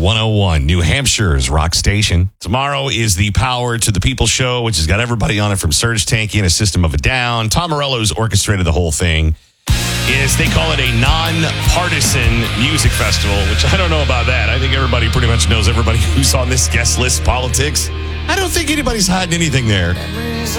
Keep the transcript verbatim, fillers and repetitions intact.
one oh one, New Hampshire's rock station. Tomorrow is the Power to the People show, which has got everybody on it from Serge Tankian and a System of a Down. Tom Morello's orchestrated the whole thing. Is they call it a non-partisan music festival, which I don't know about that. I think everybody pretty much knows everybody who's on this guest list politics. I don't think anybody's hiding anything there.